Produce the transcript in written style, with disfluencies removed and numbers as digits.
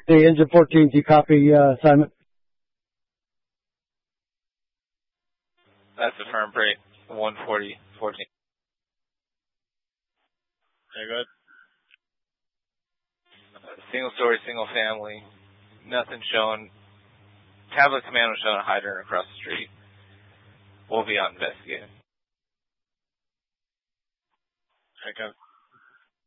The Engine 14, do you copy, Simon? That's affirmed, Brate. 140, 14. Very good. Single story, single family. Nothing shown. Tablet command was showing a hydrant across the street. We'll be out investigating. Very good.